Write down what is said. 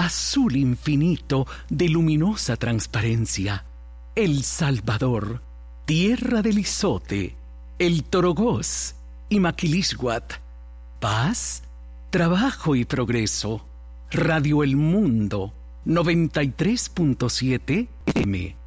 azul infinito de luminosa transparencia, El Salvador, tierra del Izote, el Torogós y Maquilisguat, paz, trabajo y progreso. Radio El Mundo, 93.7 M.